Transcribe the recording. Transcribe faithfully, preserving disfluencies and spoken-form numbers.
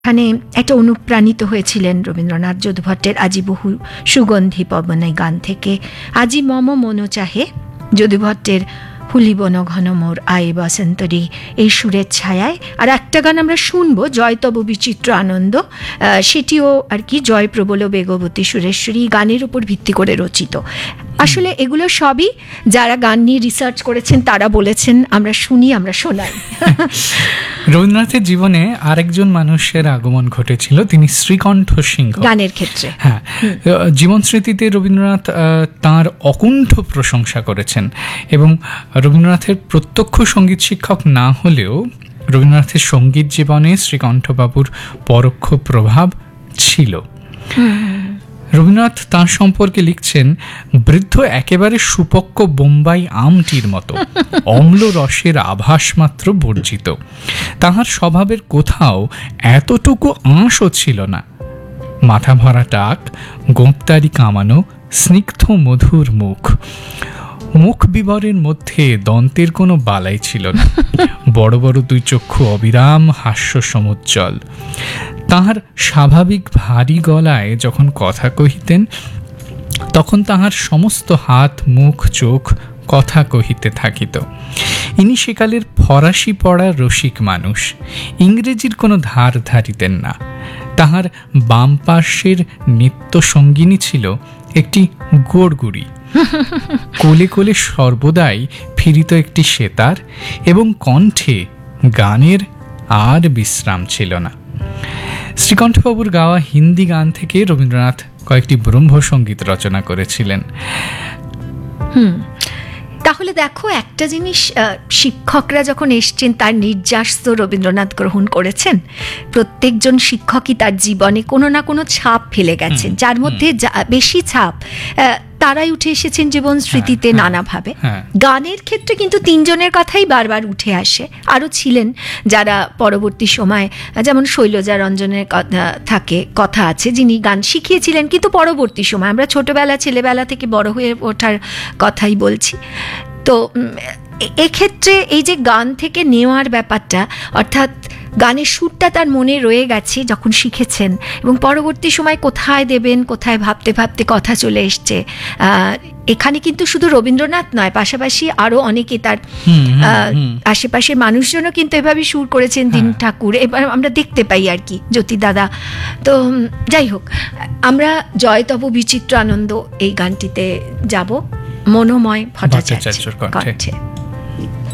এখানে একটা অনুপ্রাণিত হয়েছিলেন রবীন্দ্রনাথ যদু ভট্টের আজি বহু সুগন্ধি পবনে গান থেকে। আজি মম মন চাহে, যদু ভট্টের হুলিবন ঘন মোর আয়ে বসন্তরী, এই সুরের ছায়ায়। আর একটা গান আমরা শুনবো, জয় তব বিচিত্র আনন্দ, সেটিও আর কি জয় প্রবল বেগবতী সুরেশ্বরী গানের উপর ভিত্তি করে রচিত। আসলে এগুলো সবই যারা গান নিয়ে রিসার্চ করেছেন তারা বলেছেন, আমরা শুনি, আমরা শোনাই। রবীন্দ্রনাথের জীবনে আরেকজন মানুষের আগমন ঘটেছিল, তিনি শ্রীকণ্ঠ সিংহ গানের ক্ষেত্রে। হ্যাঁ, জীবন স্মৃতিতে রবীন্দ্রনাথ তাঁর অকুণ্ঠ প্রশংসা করেছেন এবং রবীন্দ্রনাথের প্রত্যক্ষ সঙ্গীত শিক্ষক না হলেও রবীন্দ্রনাথের সঙ্গীত জীবনে শ্রীকণ্ঠবাবুর পরোক্ষ প্রভাব ছিল। রবীন্দ্রনাথ তাঁর সম্পর্কে লিখছেন, বৃদ্ধ একেবারে সুপক্ক বোম্বাই আমটির মতো, অম্ল রসের আভাস মাত্র বর্জিত। তাহার স্বভাবের কোথাও এতটুকু আঁশও ছিল না। মাথা ভরা টাক, গোঁপতারি কামানো, স্নিগ্ধ মধুর মুখ, মুখ বিবরের মধ্যে দন্তের কোনো বালাই ছিল না। বড় বড় দুই চক্ষু অবিরাম হাস্য সমুজ্জ্বল। তাহার স্বাভাবিক ভারী গলায় যখন কথা কহিতেন, তখন তাহার সমস্ত হাত মুখ চোখ কথা কহিতে থাকিত। ইনি সেকালের ফরাসি পড়া রসিক মানুষ, ইংরেজির কোনো ধার ধারিতেন না। তাহার বাম পার্শ্বের নিত্য সঙ্গিনী ছিল একটি গোড়গুড়ি, কোলে কোলে সর্বদাই ফিরিত একটি সেতার, এবং কণ্ঠে গানের আর বিশ্রাম ছিল না। শ্রীকণ্ঠবাবুর গাওয়া হিন্দি গান থেকে রবীন্দ্রনাথ কয়েকটি ব্রহ্মসঙ্গীত রচনা করেছিলেন। হুম তাহলে দেখো, একটা জিনিস, শিক্ষকরা যখন এসছেন তার নির্যাস তো রবীন্দ্রনাথ গ্রহণ করেছেন। প্রত্যেকজন শিক্ষকই তার জীবনে কোনো না কোনো ছাপ ফেলে গেছেন, যার মধ্যে বেশি ছাপ তারাই উঠে এসেছেন জীবন স্মৃতিতে নানাভাবে। গানের ক্ষেত্রে কিন্তু তিনজনের কথাই বারবার উঠে আসে। আরও ছিলেন যারা পরবর্তী সময়, যেমন শৈলজা রঞ্জনের কথা থাকে, কথা আছে, যিনি গান শিখিয়েছিলেন কিন্তু পরবর্তী সময়, আমরা ছোটবেলা ছেলেবেলা থেকে বড় হয়ে ওঠার কথাই বলছি। তো এক্ষেত্রে এই যে গান থেকে নেওয়ার ব্যাপারটা, অর্থাৎ গানের সুরটা তার মনে রয়ে গেছে যখন শিখেছেন, এবং পরবর্তী সময় কোথায় দেবেন কোথায় ভাবতে ভাবতে কথা চলে এসছে। এখানে কিন্তু শুধু রবীন্দ্রনাথ নয়, পাশাপাশি আরও অনেকে, তার আশেপাশের মানুষজনও কিন্তু এভাবে সুর করেছেন। দীন ঠাকুর, এবার আমরা দেখতে পাই আর কি, জ্যোতি দাদা। তো যাই হোক, আমরা জয় তব বিচিত্র আনন্দ এই গানটিতে যাব, মনোময় ভট্টাচার্যের কণ্ঠে।